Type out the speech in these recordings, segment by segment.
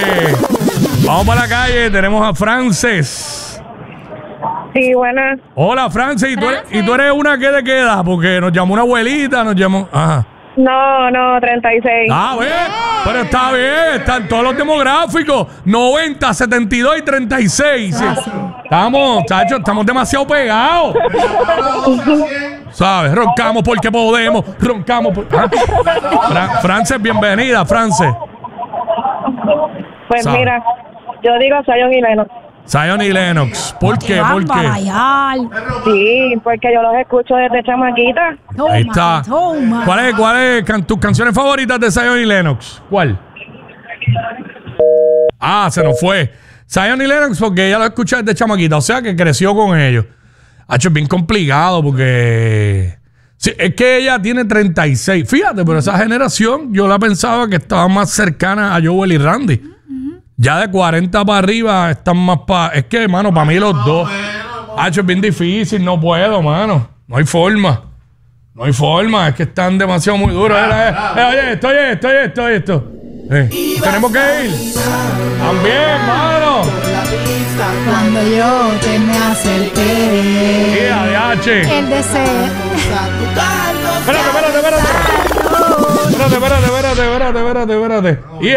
Vamos para la calle, tenemos a Frances. Sí, buenas. Hola, Frances, ¿y tú eres una que te queda? Porque nos llamó una abuelita, nos llamó... Ajá. No, 36. Ah, bien, pero está bien, están todos los demográficos, 90, 72 y 36. Sí. Estamos, chacho, estamos demasiado pegados. ¿Sabes? Roncamos porque podemos, roncamos por... Frances, bienvenida, Frances. Pues ¿Sabe? mira, yo digo Zion y Lennox. Zion y Lennox. ¿Por qué? ¿Por qué? Sí, porque yo los escucho desde chamaquita. Ahí está. ¿Cuál es tus canciones favoritas de Zion y Lennox? ¿Cuál? Ah, se nos fue. Zion y Lennox porque ella lo escucha desde chamaquita, o sea que creció con ellos. Hacho, es bien complicado porque... Sí, es que ella tiene 36. Fíjate, pero esa generación yo la pensaba que estaba más cercana a Joel y Randy. Ya de 40 para arriba están más para... Es que, hermano, para mí los dos... Hacho, es bien difícil, no puedo, mano. No hay forma. No hay forma, es que están demasiado muy duros. Oye, esto. Tenemos que ir. También, mano. Cuando yo te me acerqué. El deseo. Espérate.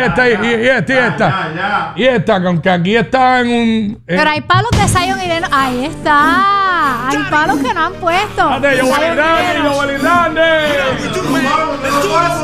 Y esta, aunque aquí está en un... Pero hay palos de Zion y Lennox. Ahí está. Hay palos que no han puesto. Joel y Randy.